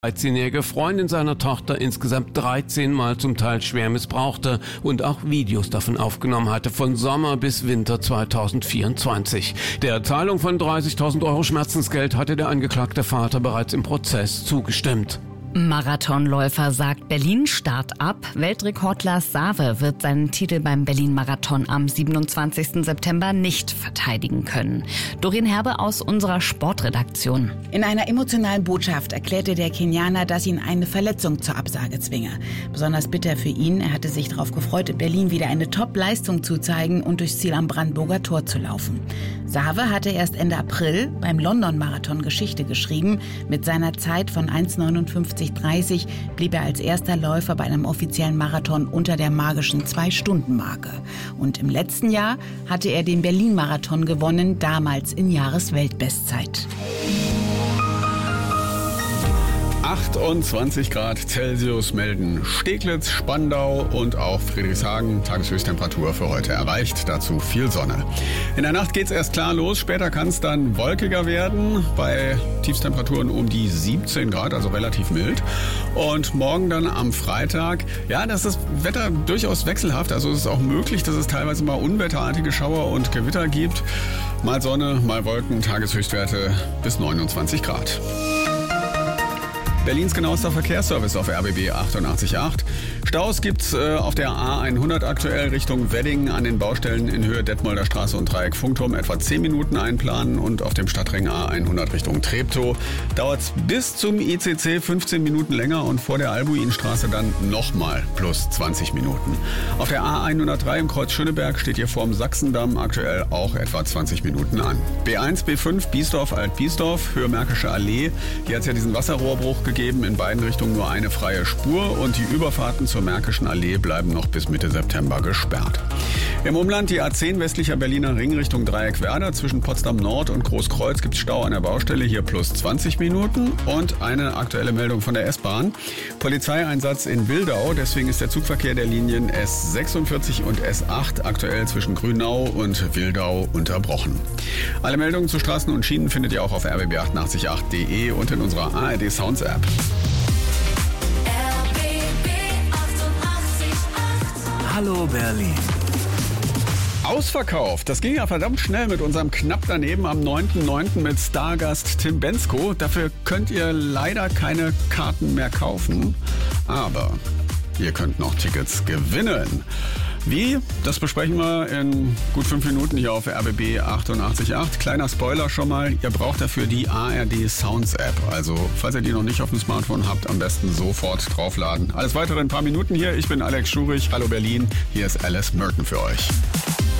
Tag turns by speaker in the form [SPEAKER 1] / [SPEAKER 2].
[SPEAKER 1] 13-jährige Freundin seiner Tochter insgesamt 13 Mal zum Teil schwer missbrauchte und auch Videos davon aufgenommen hatte, von Sommer bis Winter 2024. Der Zahlung von 30.000 Euro Schmerzensgeld hatte der angeklagte Vater bereits im Prozess zugestimmt.
[SPEAKER 2] Marathonläufer sagt Berlin Start ab. Weltrekordler Save wird seinen Titel beim Berlin-Marathon am 27. September nicht verteidigen können. Doreen Herbe aus unserer Sportredaktion.
[SPEAKER 3] In einer emotionalen Botschaft erklärte der Kenianer, dass ihn eine Verletzung zur Absage zwinge. Besonders bitter für ihn, er hatte sich darauf gefreut, in Berlin wieder eine Top-Leistung zu zeigen und durchs Ziel am Brandenburger Tor zu laufen. Save hatte erst Ende April beim London-Marathon Geschichte geschrieben. Mit seiner Zeit von 1,59,30 blieb er als erster Läufer bei einem offiziellen Marathon unter der magischen 2-Stunden-Marke. Und im letzten Jahr hatte er den Berlin-Marathon gewonnen, damals in Jahresweltbestzeit.
[SPEAKER 4] 28 Grad Celsius melden Steglitz, Spandau und auch Friedrichshagen. Tageshöchsttemperatur für heute erreicht. Dazu viel Sonne. In der Nacht geht's erst klar los. Später kann es dann wolkiger werden. Bei Tiefstemperaturen um die 17 Grad, also relativ mild. Und morgen dann am Freitag, ja, das ist Wetter durchaus wechselhaft. Also es ist auch möglich, dass es teilweise mal unwetterartige Schauer und Gewitter gibt. Mal Sonne, mal Wolken. Tageshöchstwerte bis 29 Grad. Berlins genauester Verkehrsservice auf RBB 88.8. Staus gibt's auf der A100 aktuell Richtung Wedding an den Baustellen in Höhe Detmolder Straße und Dreieck Funkturm etwa 10 Minuten einplanen und auf dem Stadtring A100 Richtung Treptow dauert's bis zum ICC 15 Minuten länger und vor der Albuinstraße dann nochmal plus 20 Minuten. Auf der A103 im Kreuz Schöneberg steht hier vorm Sachsendamm aktuell auch etwa 20 Minuten an. B1, B5, Biesdorf, Alt-Biesdorf, Höhe Märkische Allee. Hier hat's ja diesen Wasserrohrbruch gegeben, in beiden Richtungen nur eine freie Spur und die Überfahrten zur Märkischen Allee bleiben noch bis Mitte September gesperrt. Im Umland die A10 westlicher Berliner Ring Richtung Dreieck-Werder. Zwischen Potsdam Nord und Großkreuz gibt es Stau an der Baustelle, hier plus 20 Minuten. Und eine aktuelle Meldung von der S-Bahn. Polizeieinsatz in Wildau, deswegen ist der Zugverkehr der Linien S46 und S8 aktuell zwischen Grünau und Wildau unterbrochen. Alle Meldungen zu Straßen und Schienen findet ihr auch auf rbb888.de und in unserer ARD Sounds App.
[SPEAKER 5] Hallo Berlin.
[SPEAKER 4] Ausverkauft. Das ging ja verdammt schnell mit unserem Knapp daneben am 9.9. mit Stargast Tim Bendzko. Dafür könnt ihr leider keine Karten mehr kaufen, aber ihr könnt noch Tickets gewinnen. Wie? Das besprechen wir in gut 5 Minuten hier auf RBB 88.8. Kleiner Spoiler schon mal, ihr braucht dafür die ARD Sounds App. Also, falls ihr die noch nicht auf dem Smartphone habt, am besten sofort draufladen. Alles weitere in ein paar Minuten hier. Ich bin Alex Schurich. Hallo Berlin. Hier ist Alice Merton für euch.